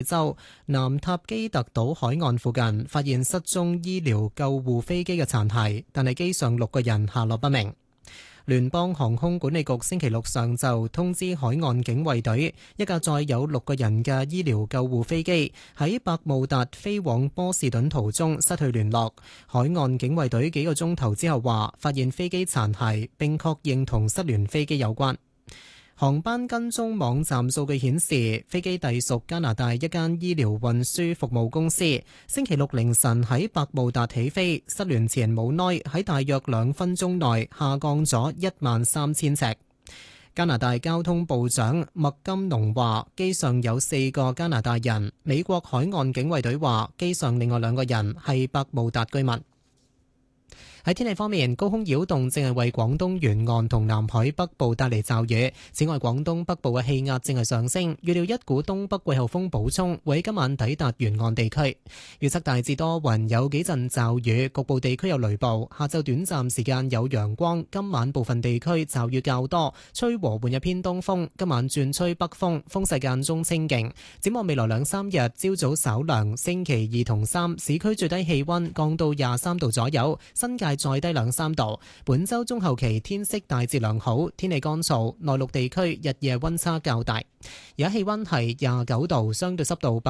州南塔基特島海岸附近發現失蹤醫療救護飛機嘅殘骸，但係機上6個人下落不明。聯邦航空管理局星期六上晝通知海岸警衛隊，一架載有6個人嘅醫療救護飛機喺百慕達飛往波士頓途中失去聯絡。海岸警衛隊幾個鐘頭之後話，發現飛機殘骸並確認同失聯飛機有關。航班跟蹤網站數據顯示，飛機隸屬加拿大一間醫療運輸服務公司。星期六凌晨喺百慕達起飛，失聯前冇耐喺大約2分鐘內下降咗13000尺。加拿大交通部長麥金農話，機上有4個加拿大人。美國海岸警衛隊話，機上另外2個人係百慕達居民。喺天氣方面，高空擾動正係為廣東沿岸同南海北部帶嚟驟雨。此外，廣東北部嘅氣壓正係上升，預料一股東北季候風補充會喺今晚抵達沿岸地區。預測大致多雲，有幾陣驟雨，局部地區有雷暴。下晝短暫時間有陽光，今晚部分地區驟雨較多，吹和緩嘅偏東風。今晚轉吹北風，風勢間中清勁。展望未來2-3日，朝早稍涼。星期2同3，市區最低氣溫降到23度左右，新界再低2-3度。本周中後期天色大致良好，天氣乾燥，內陸地區日夜溫差較大。而家氣溫係29度，相對濕度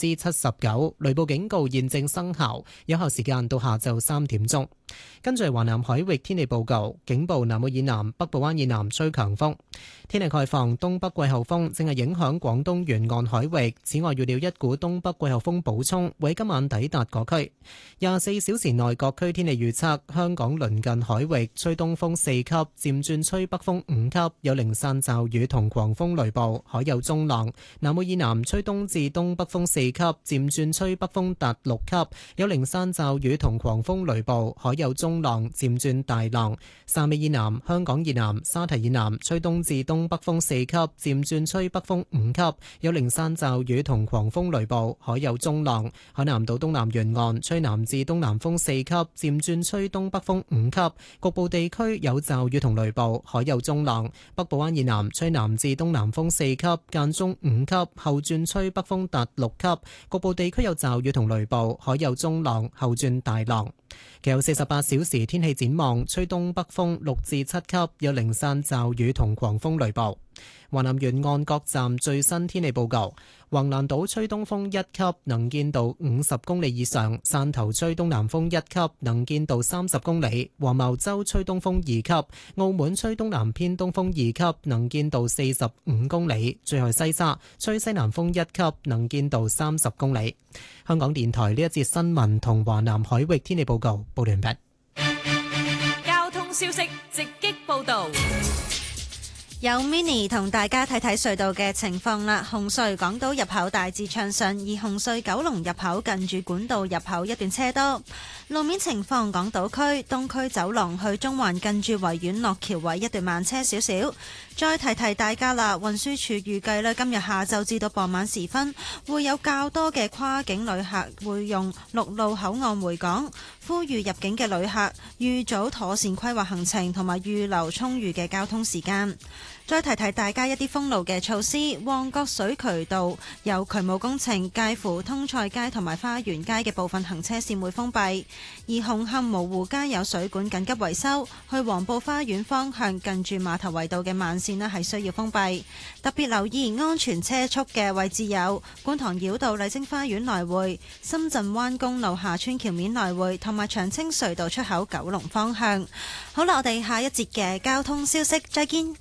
79%，雷暴警告現正生效，有效時間到下晝3點鐘。跟住華南海域天氣報告，警報南澳以南、北部灣以南吹強風。天氣概況，東北季候風正係影響廣東沿岸海域。此外，預料一股東北季候風補充會今晚抵達各區。24小時內各區天氣預測：香港鄰近海域吹東風4級，漸轉吹北風5級，有零散驟雨同狂風雷暴，海有中浪。南澳以南吹東至東北風4級，漸轉吹北風達6級，有零散驟雨同狂風雷暴，海有中浪，漸轉大浪。汕尾以南、香港以南、沙堤以南吹東至東北風4級，漸轉吹北風5級，有零散驟雨同狂風雷暴，海有中浪。海南島東南沿岸吹南至東南風4級，漸轉吹東北風5級，局部地區有驟雨同雷暴，海有中浪。北部灣以南吹南至東南風4級，間中5級，後轉吹北風達6級，局部地區有驟雨同雷暴，海有中浪，後轉大浪。其後48小時天氣展望，吹東北風6至7級，有零散驟雨同狂風雷暴。華南沿岸各站最新天氣報告：橫瀾島吹東風1級，能見度50公里以上；汕頭吹東南風1級，能見度30公里；黃茅洲吹東風2級；澳門吹東南偏東風2級，能見度45公里；最後西沙吹西南風1級，能見度30公里。香港電台呢一節新聞同華南海域天氣報告報完畢。 交通消息直擊報道。 有 Mini 同大家睇睇隧道嘅情況啦。紅隧港島入口大致暢順，而紅隧九龍入口近住管道入口一段車多。路面情況，港島區東區走廊去中環近住維園落橋位一段慢車少少。再提提大家啦，運輸署預計咧今日下晝至到傍晚時分會有較多嘅跨境旅客會用陸路口岸回港，呼籲入境嘅旅客預早妥善規劃行程同埋預留充裕嘅交通時間。再提提大家一啲封路嘅措施，旺角水渠道有渠務工程，介乎通菜街同埋花園街嘅部分行車線會封閉；而紅磡蕪湖街有水管緊急維修，去黃埔花園方向近住碼頭圍道嘅慢線係需要封閉。特別留意安全車速嘅位置有觀塘繞道麗晶花園來回、深圳灣公路下村橋面來回同埋長青隧道出口九龍方向。好啦，我哋下一節嘅交通消息再見。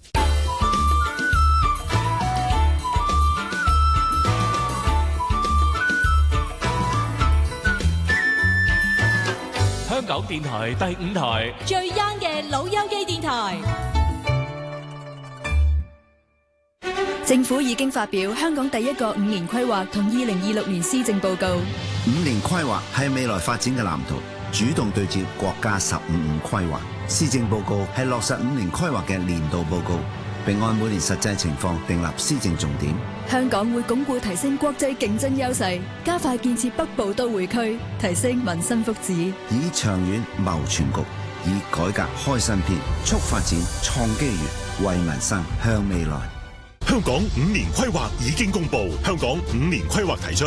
香港電台第5台最 young 嘅老友記電台。 政府已經發表香港第一個5年規劃同2026年施政報告。 5年規劃係未來發展嘅藍圖，主動對接國家15規劃。施政報告係落實5年規劃嘅年度報告，並按每年實際情況訂立施政重點。 香港會鞏固提升國際競爭優勢，加快建設北部都會區，提升民生福祉， 以長遠謀全局，以改革開新篇，促發展創機遇，為民生向未來。 香港5年規劃已經公布，香港5年規劃提出